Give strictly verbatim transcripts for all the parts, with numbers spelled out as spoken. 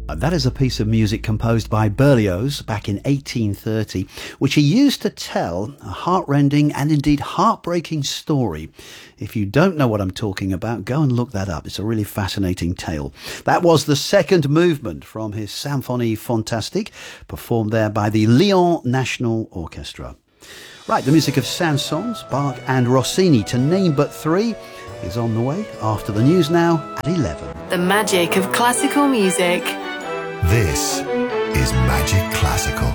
That is a piece of music composed by Berlioz back in eighteen thirty, which he used to tell a heartrending and indeed heartbreaking story. If you don't know what I'm talking about, go and look that up. It's a really fascinating tale. That was the second movement from his Symphonie Fantastique, performed there by the Lyon National Orchestra. Right, the music of Saint-Saëns, Bach and Rossini, to name but three, is on the way after the news now at eleven. The magic of classical music. This is Magic Classical.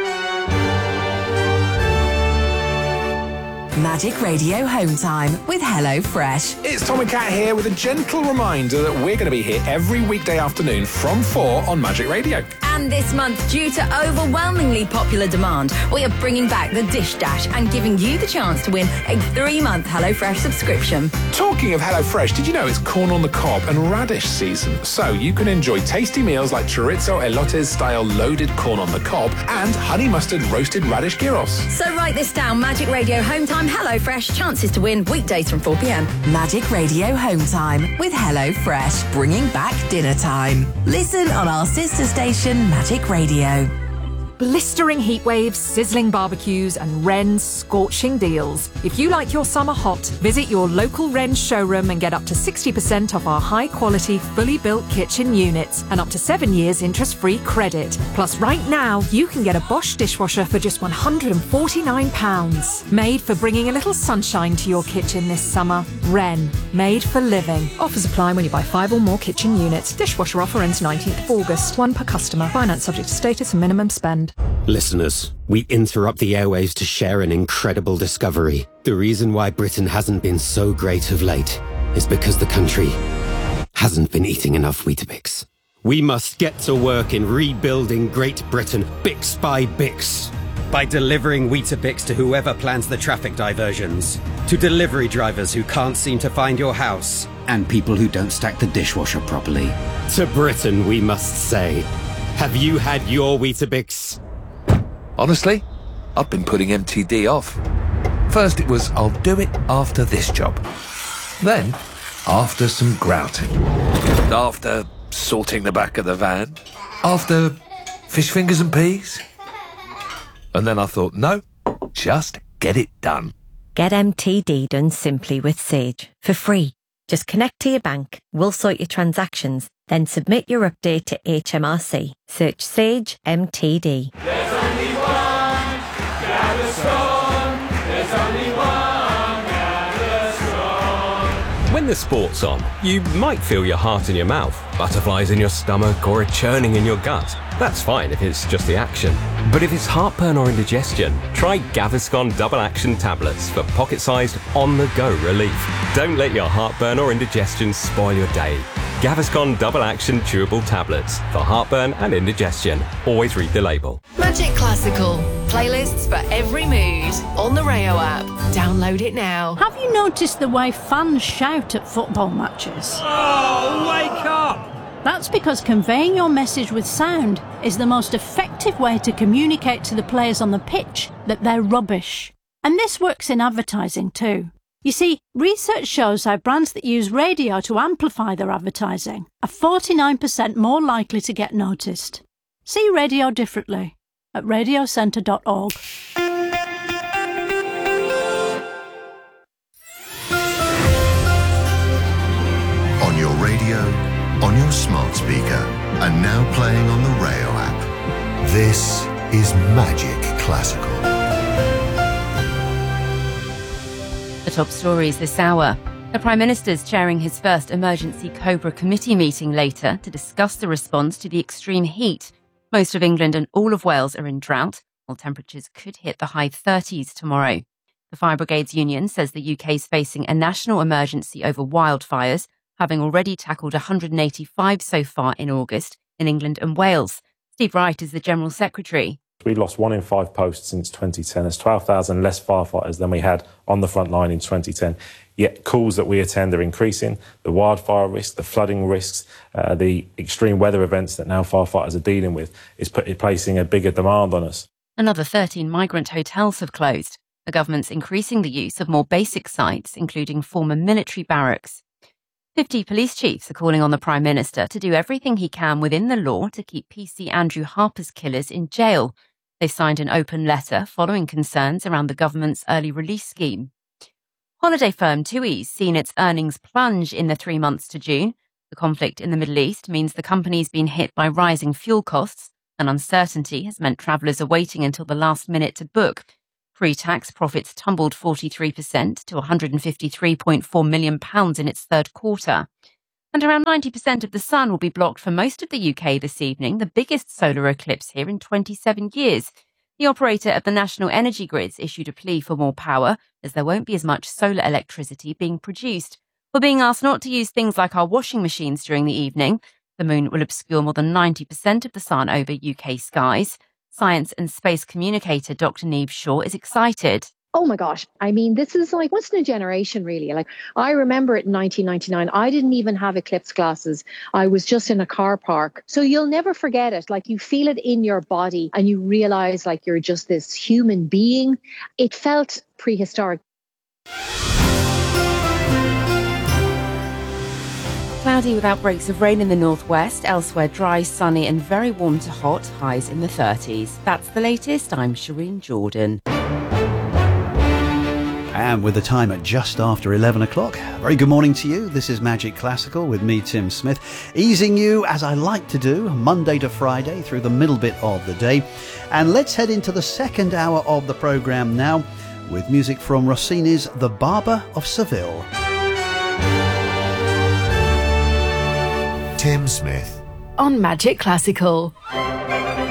Magic Radio Home Time with Hello Fresh. It's Tommy Cat here with a gentle reminder that we're going to be here every weekday afternoon from four on Magic Radio. And this month, due to overwhelmingly popular demand, we are bringing back the Dish Dash and giving you the chance to win a three-month HelloFresh subscription. Talking of HelloFresh, did you know it's corn on the cob and radish season? So you can enjoy tasty meals like chorizo elotes-style loaded corn on the cob and honey mustard roasted radish gyros. So write this down, Magic Radio Home Time HelloFresh, chances to win weekdays from four p.m. Magic Radio Home Time with Hello Fresh, bringing back dinner time. Listen on our sister station, Magic Radio. Blistering heat waves, sizzling barbecues and Wren's scorching deals. If you like your summer hot, visit your local Wren's showroom and get up to sixty percent off our high-quality, fully built kitchen units and up to seven years interest-free credit. Plus, right now, you can get a Bosch dishwasher for just one hundred forty-nine pounds. Made for bringing a little sunshine to your kitchen this summer. Wren, made for living. Offers apply when you buy five or more kitchen units. Dishwasher offer ends nineteenth of August. One per customer. Finance subject to status and minimum spend. Listeners, we interrupt the airwaves to share an incredible discovery. The reason why Britain hasn't been so great of late is because the country hasn't been eating enough Weetabix. We must get to work in rebuilding Great Britain, Bix by Bix. By delivering Weetabix to whoever plans the traffic diversions, to delivery drivers who can't seem to find your house, and people who don't stack the dishwasher properly. To Britain, we must say, have you had your Weetabix? Honestly, I've been putting M T D off. First it was, I'll do it after this job. Then, after some grouting. After sorting the back of the van. After fish fingers and peas. And then I thought, no, just get it done. Get M T D done simply with Sage, for free. Just connect to your bank, we'll sort your transactions, then submit your update to H M R C. Search Sage M T D. There's only one Gaviscon. There's only one Gaviscon. When the sport's on, you might feel your heart in your mouth, butterflies in your stomach, or a churning in your gut. That's fine if it's just the action. But if it's heartburn or indigestion, try Gaviscon Double Action Tablets for pocket-sized, on-the-go relief. Don't let your heartburn or indigestion spoil your day. Gaviscon Double Action Chewable Tablets for heartburn and indigestion. Always read the label. Magic Classical. Playlists for every mood. On the Rayo app. Download it now. Have you noticed the way fans shout at football matches? Oh, wake up! That's because conveying your message with sound is the most effective way to communicate to the players on the pitch that they're rubbish. And this works in advertising too. You see, research shows how brands that use radio to amplify their advertising are forty-nine percent more likely to get noticed. See radio differently at radio centre dot org. On your radio, on your smart speaker, and now playing on the Rayo app. This is Magic Classical. The top stories this hour. The Prime Minister's chairing his first emergency Cobra committee meeting later to discuss the response to the extreme heat. Most of England and all of Wales are in drought, while temperatures could hit the high thirties tomorrow. The Fire Brigades Union says the U K is facing a national emergency over wildfires, having already tackled one hundred eighty-five so far in August in England and Wales. Steve Wright is the General Secretary. We lost one in five posts since twenty ten. There's twelve thousand less firefighters than we had on the front line in twenty ten. Yet calls that we attend are increasing. The wildfire risk, the flooding risks, uh, the extreme weather events that now firefighters are dealing with is put, placing a bigger demand on us. Another thirteen migrant hotels have closed. The government's increasing the use of more basic sites, including former military barracks. fifty police chiefs are calling on the Prime Minister to do everything he can within the law to keep P C Andrew Harper's killers in jail. They've signed an open letter following concerns around the government's early release scheme. Holiday firm TUI's seen its earnings plunge in the three months to June. The conflict in the Middle East means the company's been hit by rising fuel costs, and uncertainty has meant travellers are waiting until the last minute to book. Pre-tax profits tumbled forty-three percent to one hundred fifty-three point four million pounds in its third quarter. And around ninety percent of the sun will be blocked for most of the U K this evening, the biggest solar eclipse here in twenty-seven years. The operator of the national energy grids issued a plea for more power, as there won't be as much solar electricity being produced. We're being asked not to use things like our washing machines during the evening. The moon will obscure more than ninety percent of the sun over U K skies. Science and space communicator Doctor Niamh Shaw is excited. Oh my gosh. I mean, this is like once in a generation, really. Like, I remember it in nineteen ninety-nine. I didn't even have eclipse glasses. I was just in a car park. So you'll never forget it. Like, you feel it in your body and you realize like you're just this human being. It felt prehistoric. Cloudy with outbreaks of rain in the northwest, elsewhere dry, sunny and very warm to hot, highs in the thirties. That's the latest. I'm Shireen Jordan. And with the time at just after eleven o'clock, very good morning to you. This is Magic Classical with me, Tim Smith, easing you, as I like to do, Monday to Friday through the middle bit of the day. And let's head into the second hour of the programme now with music from Rossini's The Barber of Seville. Tim Smith on Magic Classical.